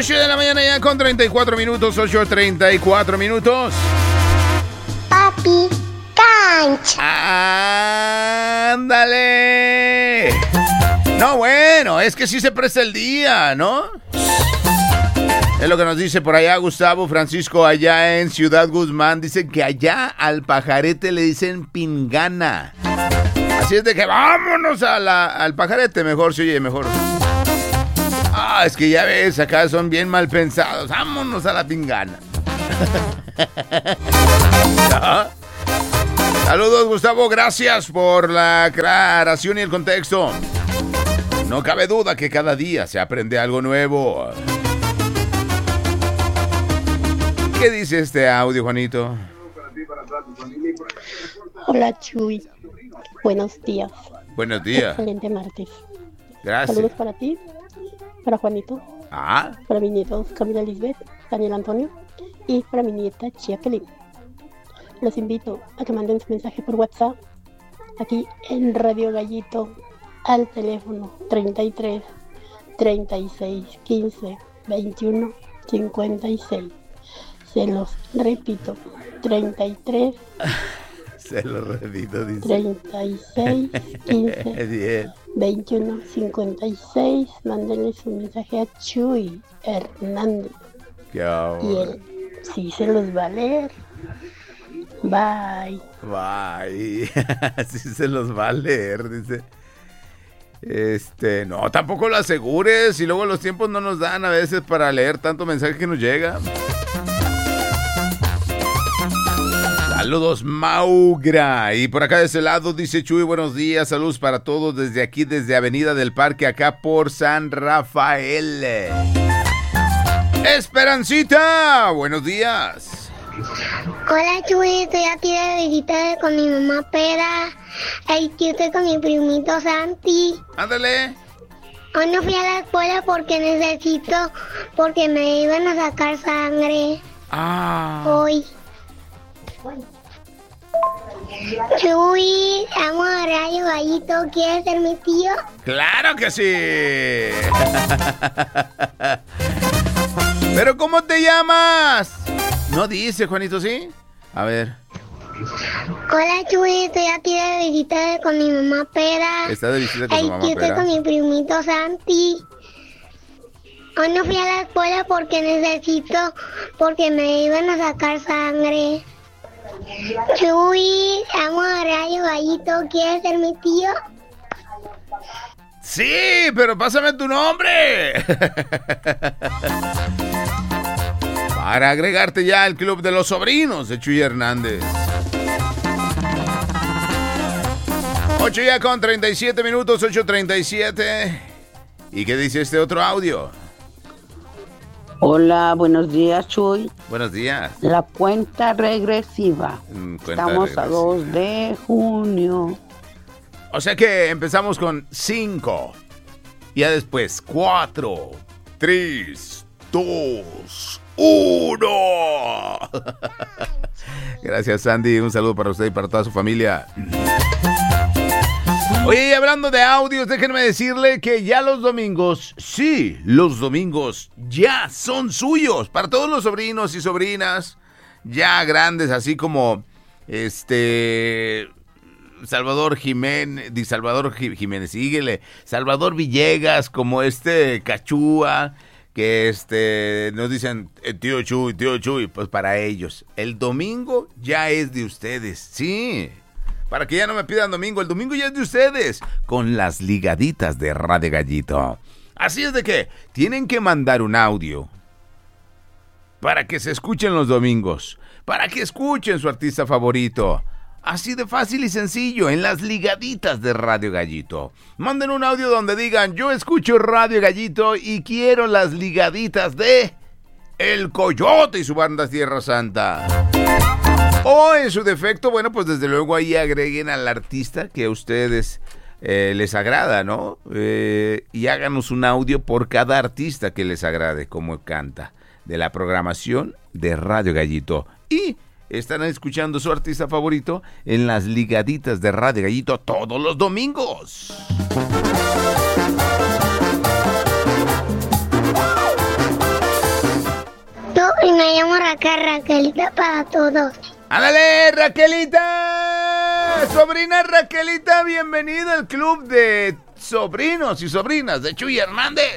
8 de la mañana ya con 34 minutos, 8:34 minutos. Papi, cancha. ¡Ándale! No, bueno, es que sí se presta el día, ¿no? Es lo que nos dice por allá Gustavo Francisco, allá en Ciudad Guzmán. Dicen que allá al pajarete le dicen pingana. Así es de que vámonos al pajarete, mejor se oye mejor. Ah, es que ya ves, acá son bien mal pensados. Vámonos a la pingana. ¿No? Saludos, Gustavo, gracias por la aclaración y el contexto. No cabe duda que cada día se aprende algo nuevo. ¿Qué dice este audio, Juanito? Hola, Chuy. Buenos días. Buenos días. Excelente martes. Gracias. Saludos para ti, para Juanito, Ah, para mis nietos Camila Lisbeth, Daniel Antonio y para mi nieta Chia Kelly. Los invito a que manden su mensaje por WhatsApp aquí en Radio Gallito al teléfono 33 36 15 21 56. Se los repito, 33 se lo repito, dice. 36 15 10. 21 56. Mándenle su mensaje a Chuy Hernández Qué y amor. él sí se los va a leer. Bye. Bye. Así se los va a leer, dice. No, tampoco lo asegures. Y luego los tiempos no nos dan a veces para leer tanto mensaje que nos llega. Saludos, Maugra. Y por acá de ese lado dice Chuy, buenos días, saludos para todos desde aquí, desde Avenida del Parque, acá por San Rafael. Esperancita, buenos días. Hola, Chuy, estoy aquí de visita con mi mamá Pera. Yo estoy con mi primito Santi. Ándale. Hoy no fui a la escuela porque porque me iban a sacar sangre hoy. Chuy, amo a Radio Gallito, ¿quieres ser mi tío? ¡Claro que sí! ¿Pero cómo te llamas? No dice, Juanito, ¿sí? A ver. Hola, Chuy, estoy aquí de visita con mi mamá Pera. Está de visita con su mamá Yo estoy Pera. con mi primito Santi. Hoy no fui a la escuela porque me iban a sacar sangre. Chuy, amo a Radio Gallito, ¿quieres ser mi tío? Sí, pero pásame tu nombre. Para agregarte ya al club de los sobrinos de Chuy Hernández. 8 ya con 37 minutos, 8:37. ¿Y qué dice este otro audio? Hola, buenos días, Chuy. Buenos días. La cuenta regresiva. Estamos a 2 de junio. O sea que empezamos con 5. Ya después 4, 3, 2, 1. Gracias, Sandy. Un saludo para usted y para toda su familia. Oye, y hablando de audios, déjenme decirle que ya los domingos, sí, los domingos ya son suyos. Para todos los sobrinos y sobrinas, ya grandes, así como Salvador Jiménez, síguele, Salvador Villegas, como Cachúa, que nos dicen, tío Chuy, pues para ellos. El domingo ya es de ustedes, sí. Para que ya no me pidan domingo, el domingo ya es de ustedes, con las ligaditas de Radio Gallito. Así es de que tienen que mandar un audio para que se escuchen los domingos, para que escuchen su artista favorito. Así de fácil y sencillo, en las ligaditas de Radio Gallito. Manden un audio donde digan, yo escucho Radio Gallito y quiero las ligaditas de El Coyote y su banda Tierra Santa. O en su defecto, bueno, pues desde luego ahí agreguen al artista que a ustedes les agrada, ¿no? Y háganos un audio por cada artista que les agrade, como canta, de la programación de Radio Gallito. Y estarán escuchando su artista favorito en las ligaditas de Radio Gallito todos los domingos. Y me llamo Raquelita para todos. ¡Ándale, Raquelita! Sobrina Raquelita, bienvenida al club de sobrinos y sobrinas de Chuy Hernández.